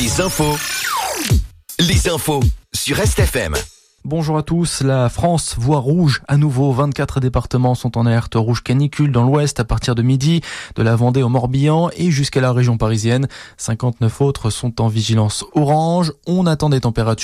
Les infos sur RestFM. Bonjour à tous, la France voit rouge à nouveau. 24 départements sont en alerte rouge canicule dans l'ouest à partir de midi, de la Vendée au Morbihan et jusqu'à la région parisienne. 59 autres sont en vigilance orange. On attend des températures